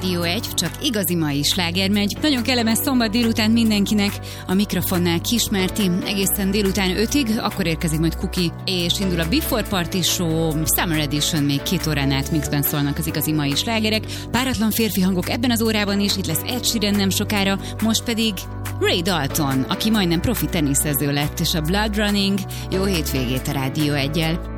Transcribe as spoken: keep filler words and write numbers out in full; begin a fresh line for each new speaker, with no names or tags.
Rádió egy, csak igazi mai sláger megy. Nagyon kellemes szombat délután mindenkinek, a mikrofonnál Kismárti, egészen délután ötig, akkor érkezik majd Kuki, és indul a Before Party Show, Summer Edition, még két órán át mixben szólnak az igazi mai slágerek. Páratlan férfi hangok ebben az órában is, itt lesz Ed Sheeran nem sokára, most pedig Ray Dalton, aki majdnem profi teniszező lett, és a Blood Running. Jó hétvégét a Rádió egyel.